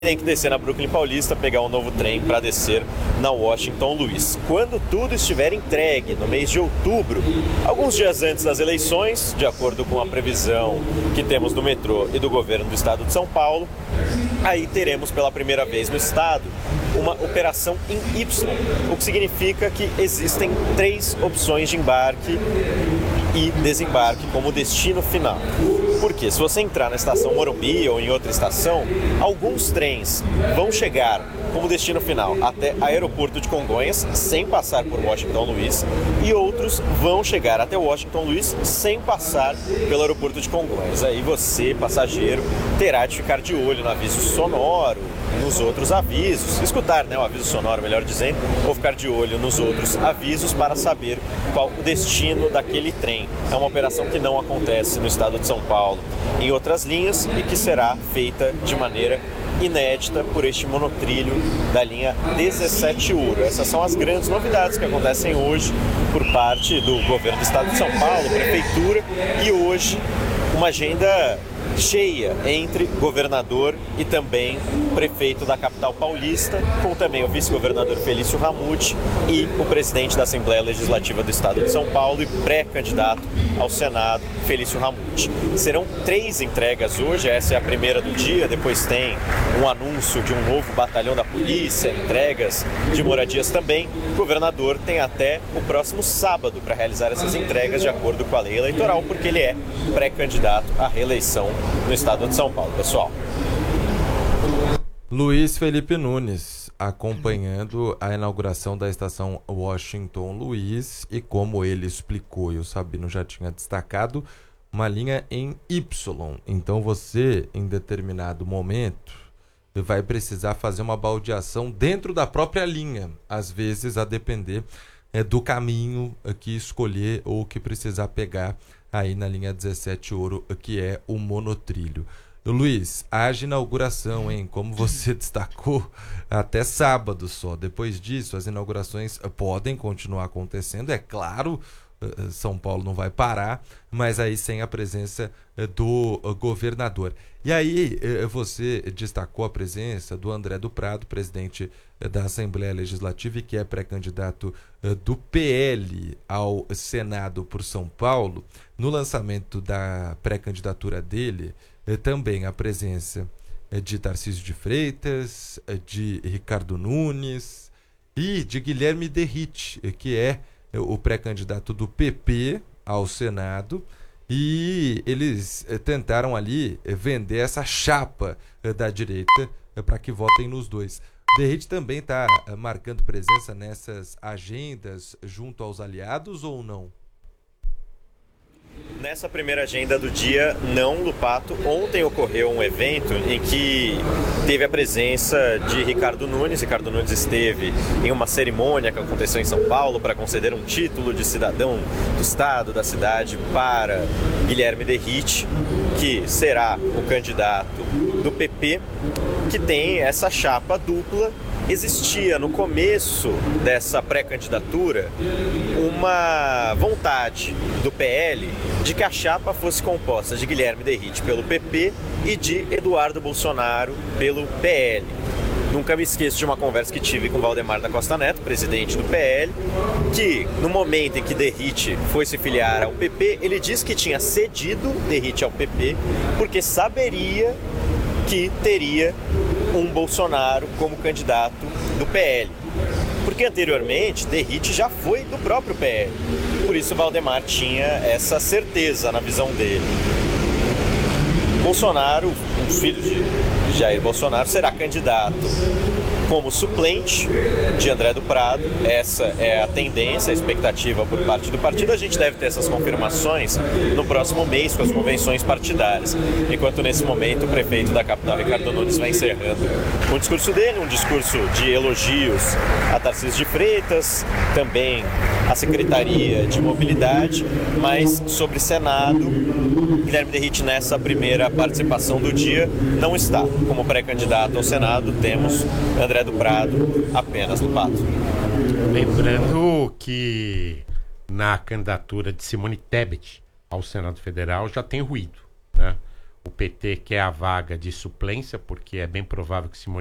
tem que descer na Brooklyn Paulista, pegar um novo trem para descer na Washington Luiz. Quando tudo estiver entregue, no mês de outubro, alguns dias antes das eleições, de acordo com a previsão que temos do metrô e do governo do estado de São Paulo, aí teremos pela primeira vez no estado uma operação em Y, o que significa que existem 3 opções de embarque e desembarque como destino final. Porque se você entrar na estação Morumbi ou em outra estação, alguns trens vão chegar como destino final até aeroporto de Congonhas, sem passar por Washington Luiz, e outros vão chegar até Washington Luiz sem passar pelo aeroporto de Congonhas. Aí você, passageiro, terá de ficar de olho no aviso sonoro, nos outros avisos, escutar, o aviso sonoro, melhor dizendo, ou ficar de olho nos outros avisos para saber qual o destino daquele trem. É uma operação que não acontece no estado de São Paulo em outras linhas e que será feita de maneira inédita por este monotrilho da linha 17 Ouro. Essas são as grandes novidades que acontecem hoje por parte do governo do estado de São Paulo, prefeitura, e hoje uma agenda cheia entre governador e também prefeito da capital paulista, com também o vice-governador Felício Ramute e o presidente da Assembleia Legislativa do Estado de São Paulo e pré-candidato ao Senado, Felício Ramute. Serão 3 entregas hoje, essa é a primeira do dia, depois tem um anúncio de um novo batalhão da polícia, entregas de moradias também. O governador tem até o próximo sábado para realizar essas entregas de acordo com a lei eleitoral, porque ele é pré-candidato à reeleição no estado de São Paulo, pessoal. Luiz Felipe Nunes acompanhando a inauguração da estação Washington Luiz e, como ele explicou e o Sabino já tinha destacado, uma linha em Y. Então você, em determinado momento, vai precisar fazer uma baldeação dentro da própria linha, às vezes a depender do caminho que escolher ou que precisar pegar aí na linha 17 Ouro, que é o monotrilho. Luiz, haja inauguração, hein? Como você destacou, até sábado só. Depois disso, as inaugurações podem continuar acontecendo. É claro, São Paulo não vai parar, mas aí sem a presença do governador. E aí você destacou a presença do André do Prado, presidente da Assembleia Legislativa e que é pré-candidato do PL ao Senado por São Paulo. No lançamento da pré-candidatura dele, também a presença de Tarcísio de Freitas, de Ricardo Nunes e de Guilherme Derrite, que é o pré-candidato do PP ao Senado, e eles tentaram ali vender essa chapa da direita para que votem nos dois. Derrite também está marcando presença nessas agendas junto aos aliados ou não? Nessa primeira agenda do dia, não, Lupato. Ontem ocorreu um evento em que teve a presença de Ricardo Nunes. Ricardo Nunes esteve em uma cerimônia que aconteceu em São Paulo para conceder um título de cidadão do estado, da cidade, para Guilherme Derrite, que será o candidato do PP, que tem essa chapa dupla. Existia no começo dessa pré-candidatura uma vontade do PL de que a chapa fosse composta de Guilherme Derrite pelo PP e de Eduardo Bolsonaro pelo PL. Nunca me esqueço de uma conversa que tive com Valdemar da Costa Neto, presidente do PL, que no momento em que Derrite foi se filiar ao PP, ele disse que tinha cedido Derrite ao PP porque saberia que teria um Bolsonaro como candidato do PL. Porque anteriormente Derrite já foi do próprio PL. Por isso Valdemar tinha essa certeza na visão dele. Bolsonaro, o filho de Jair Bolsonaro, será candidato como suplente de André do Prado. Essa é a tendência, a expectativa por parte do partido. A gente deve ter essas confirmações no próximo mês com as convenções partidárias. Enquanto nesse momento o prefeito da capital, Ricardo Nunes, vai encerrando o discurso dele, um discurso de elogios a Tarcísio de Freitas, também a Secretaria de Mobilidade, mas sobre Senado, Guilherme Derrite nessa primeira participação do dia não está. Como pré-candidato ao Senado temos André do Prado apenas no pato. Lembrando que na candidatura de Simone Tebet ao Senado Federal já tem ruído, né? o PT quer a vaga de suplência, porque é bem provável que Simone